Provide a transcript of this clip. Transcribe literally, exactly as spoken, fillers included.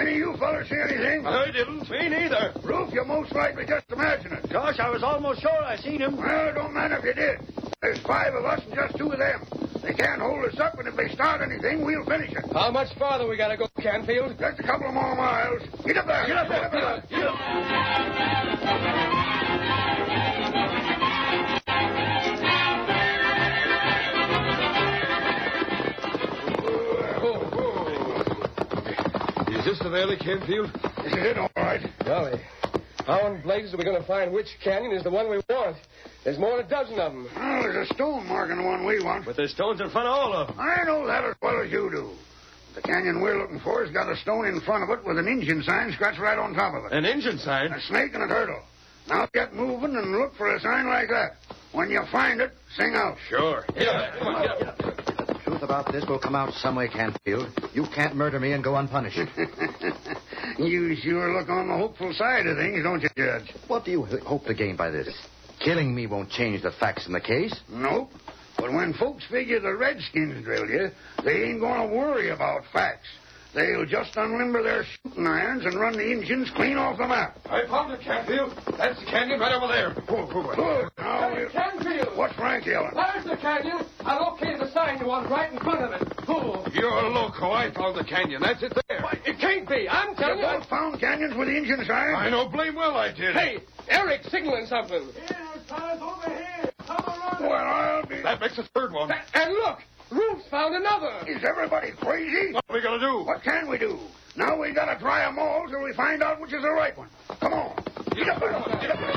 Any of you fellas see anything? I didn't. Me neither. Roof, you most likely just imagine it. Gosh, I was almost sure I seen him. Well, it don't matter if you did. There's five of us and just two of them. They can't hold us up, and if they start anything, we'll finish it. How much farther we gotta go, Canfield? Just a couple of more miles. Get up there. Get up there. Get up. Get up. Is this the valley, Canfield? This is it, all right. Golly. How in blazes are we going to find which canyon is the one we want? There's more than a dozen of them. Well, there's a stone marking the one we want. But there's stones in front of all of them. I know that as well as you do. The canyon we're looking for has got a stone in front of it with an Injun sign scratched right on top of it. An Injun sign? A snake and a turtle. Now get moving and look for a sign like that. When you find it, sing out. Sure. Get up. Come on, get up. The truth about this will come out some way, Canfield. You can't murder me and go unpunished. You sure look on the hopeful side of things, don't you, Judge? What do you h- hope to gain by this? Killing me won't change the facts in the case. Nope. But when folks figure the Redskins drilled you, they ain't going to worry about facts. They'll just unlimber their shooting irons and run the Indians clean off the map. I found it, Canfield. That's the canyon right over there. Whoa, whoa, whoa. Good. Now, Hey, we'll... Canfield! What's Frank yelling? There's the canyon. I located the sign you want right in front of it. Whoa. You're loco. I found the canyon. That's it there. Why, it can't be. I'm telling You you. both found canyons with the Indian sign? I know blame well I did. Hey, Eric signaling something. Here, fellas, over here. Come around. Well, I'll be... That makes the third one. And look, Roof's found another. Is everybody crazy? What are we going to do? What can we do? Now we gotta try 'em all till we find out which is the right one. Come on. Get up there. Get up there.